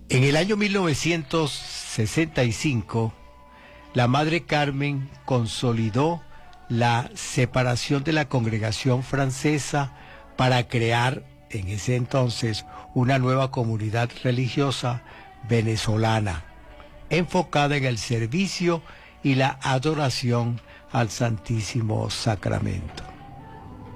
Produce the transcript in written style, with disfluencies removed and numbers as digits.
En el año 1965, la Madre Carmen consolidó la separación de la congregación francesa para crear en ese entonces una nueva comunidad religiosa venezolana, enfocada en el servicio y la adoración al Santísimo Sacramento.